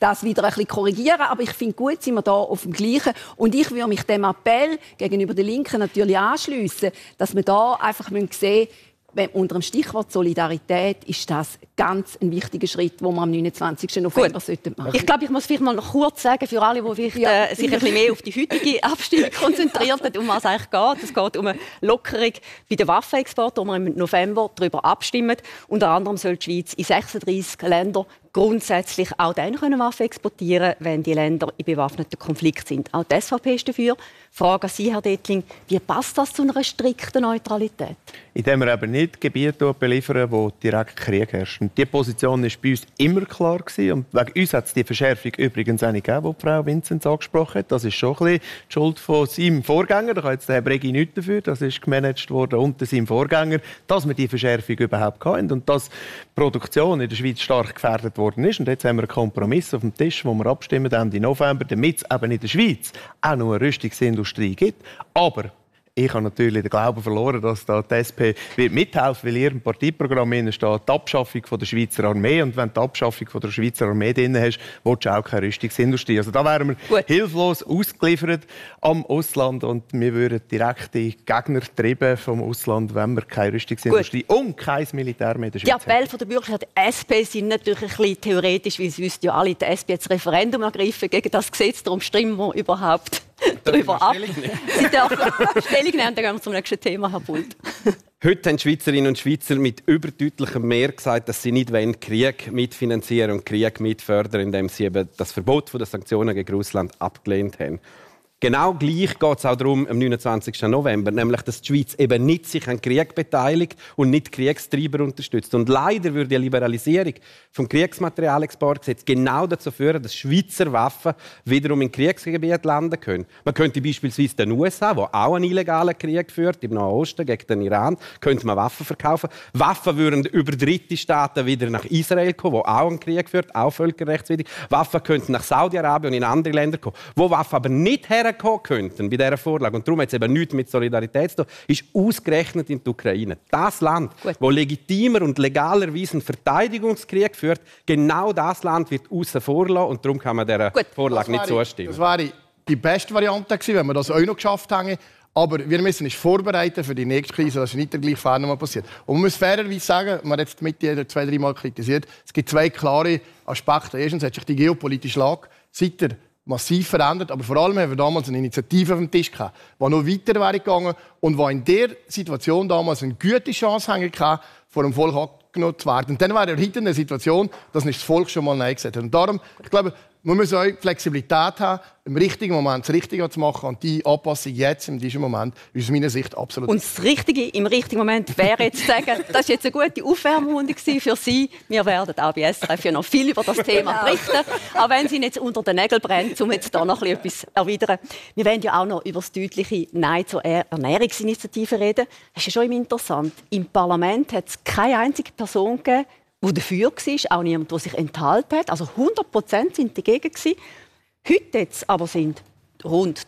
das wieder ein bisschen korrigieren. Aber ich finde gut, sind wir da auf dem Gleichen. Und ich würde mich dem Appell gegenüber der Linken natürlich anschliessen, dass wir da einfach sehen müssen, unter dem Stichwort Solidarität ist das ganz ein wichtiger Schritt, den wir am 29. November machen sollten. Ich glaube, ich muss vielleicht mal noch kurz sagen, für alle, die sich ein bisschen mehr auf die heutige Abstimmung konzentriert haben, um was es eigentlich geht. Es geht um eine Lockerung bei den Waffenexporten, wo wir im November darüber abstimmen. Unter anderem soll die Schweiz in 36 Länder grundsätzlich auch dann Waffen exportieren, wenn die Länder in bewaffneten Konflikt sind. Auch die SVP ist dafür. Frage an Sie, Herr Dettling, wie passt das zu einer strikten Neutralität? Indem wir eben nicht Gebiete beliefern, wo direkt Krieg herrscht. Und diese Position war bei uns immer klar gewesen. Und wegen uns hat es die Verschärfung übrigens auch nicht gegeben, die Frau Vinzenz angesprochen hat. Das ist schon ein bisschen die Schuld von seinem Vorgänger. Da kann jetzt der Herr Bregi nichts dafür. Das ist gemanagt worden unter seinem Vorgänger, dass wir die Verschärfung überhaupt hatten und dass die Produktion in der Schweiz stark gefährdet worden ist. Und jetzt haben wir einen Kompromiss auf dem Tisch, wo wir abstimmen Ende November, damit es eben in der Schweiz auch noch eine Rüstungsindustrie gibt. Aber ich habe natürlich den Glauben verloren, dass da die SP wird mithelfen, weil in ihrem Parteiprogramm steht die Abschaffung von der Schweizer Armee. Und wenn du die Abschaffung von der Schweizer Armee drin hast, willst du auch keine Rüstungsindustrie. Also da wären wir hilflos ausgeliefert am Ausland und wir würden direkte Gegner treiben vom Ausland, wenn wir keine Rüstungsindustrie und kein Militär mehr in der Schweiz haben. Die Appelle der Bürgerlichen SP sind natürlich ein bisschen theoretisch, weil sie wissen ja alle, die SP hat das Referendum ergriffen gegen das Gesetz, darum stimmen wir überhaupt darüber ab. Sie dürfen Stellung nehmen, dann gehen wir zum nächsten Thema, Herr Bult. Heute haben Schweizerinnen und Schweizer mit überdeutlichem Mehr gesagt, dass sie nicht Krieg mitfinanzieren und Krieg mitfördern, indem sie eben das Verbot der Sanktionen gegen Russland abgelehnt haben. Genau gleich geht es auch darum, am 29. November, nämlich, dass die Schweiz eben nicht sich an Krieg beteiligt und nicht Kriegstreiber unterstützt. Und leider würde die Liberalisierung vom Kriegsmaterialexportgesetz genau dazu führen, dass Schweizer Waffen wiederum in Kriegsgebieten landen können. Man könnte beispielsweise den USA, wo auch einen illegalen Krieg führt, im Nahen Osten gegen den Iran, könnte man Waffen verkaufen. Waffen würden über dritte Staaten wieder nach Israel kommen, wo auch einen Krieg führt, auch völkerrechtswidrig. Waffen könnten nach Saudi-Arabien und in andere Länder kommen, wo Waffen aber nicht herkommen könnten bei dieser Vorlage. Und darum hat es eben nichts mit Solidarität zu tun, ist ausgerechnet in die Ukraine. Das Land, das legitimer und legalerweise einen Verteidigungskrieg führt, genau das Land wird außen vor lassen und darum kann man dieser Vorlage nicht zustimmen. Das wäre die beste Variante gewesen, wenn wir das auch noch geschafft hätten. Aber wir müssen uns vorbereiten für die nächste Krise, dass nicht der gleiche Fehler nochmal passiert. Und man muss fairerweise sagen, man hat jetzt mit jeder 2-3 Mal kritisiert, es gibt zwei klare Aspekte. Erstens hat sich die geopolitische Lage seit massiv verändert, aber vor allem haben wir damals eine Initiative auf dem Tisch gehabt, die noch weiter wäre gegangen und die in der Situation damals eine gute Chance hatte, vor dem Volk angenommen zu werden. Und dann wäre heute in der Situation, dass nicht das Volk schon mal Nein gesagt hat. Und darum, ich glaube, man muss auch Flexibilität haben, im richtigen Moment das Richtige zu machen. Und die Anpassung jetzt, in diesem Moment, ist aus meiner Sicht absolut. Und das Richtige im richtigen Moment wäre jetzt zu sagen, das war jetzt eine gute Aufwärmrunde für Sie. Wir werden auch bei SRF ja noch viel über das Thema berichten. Auch wenn es Ihnen jetzt unter den Nägeln brennt, um jetzt da noch etwas erwidern. Wir werden ja auch noch über das deutliche Nein zur Ernährungsinitiative reden. Das ist ja schon interessant. Im Parlament hat es keine einzige Person gegeben, die dafür war, auch niemand, der sich enthalten hat. Also 100% sind dagegen gewesen. Heute jetzt aber sind rund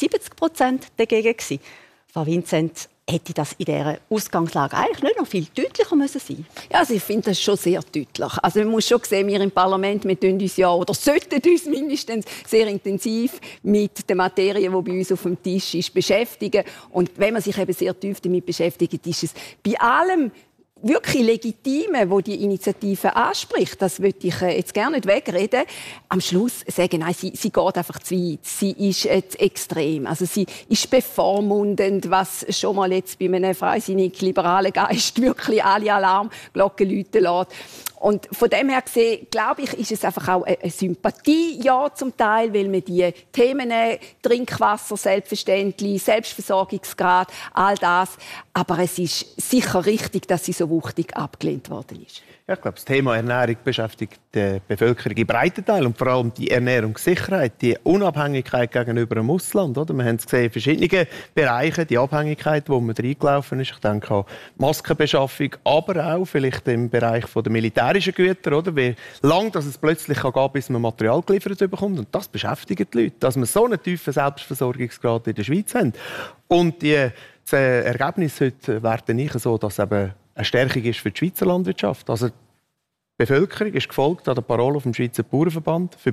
73% dagegen gewesen. Frau Vinzenz, hätte das in dieser Ausgangslage eigentlich nicht noch viel deutlicher müssen sein? Ja, also ich finde das schon sehr deutlich. Also man muss schon sehen, wir im Parlament, wir tun uns ja, oder sollten uns mindestens sehr intensiv mit der Materie, die bei uns auf dem Tisch ist, beschäftigen. Und wenn man sich eben sehr tief damit beschäftigt, ist es bei allem wirklich legitime, wo die Initiative anspricht, das würde ich jetzt gerne nicht wegreden, am Schluss sagen, nein, sie geht einfach zu weit. Sie ist jetzt extrem. Also sie ist bevormundend, was schon mal jetzt bei einem freisinnig-liberalen Geist wirklich alle Alarmglocken läuten lässt. Und von dem her gesehen, glaube ich, ist es einfach auch eine Sympathie, ja, zum Teil, weil man die Themen Trinkwasser, selbstverständlich, Selbstversorgungsgrad, all das. Aber es ist sicher richtig, dass sie so wuchtig abgelehnt worden ist. Ja, ich glaube, das Thema Ernährung beschäftigt die Bevölkerung in breiten Teilen und vor allem die Ernährungssicherheit, die Unabhängigkeit gegenüber dem Ausland. Oder? Wir haben es gesehen in verschiedenen Bereichen, die Abhängigkeit, wo man reingelaufen ist. Ich denke an Maskenbeschaffung, aber auch vielleicht im Bereich der militärischen Güter. Oder? Wie lange dass es plötzlich gehen kann, bis man Material geliefert bekommt. Und das beschäftigt die Leute, dass wir so einen tiefen Selbstversorgungsgrad in der Schweiz haben. Und das Ergebnis heute werte ich so, dass eben eine Stärkung ist für die Schweizer Landwirtschaft. Also die Bevölkerung ist gefolgt an der Parole vom Schweizer Bauernverband. Für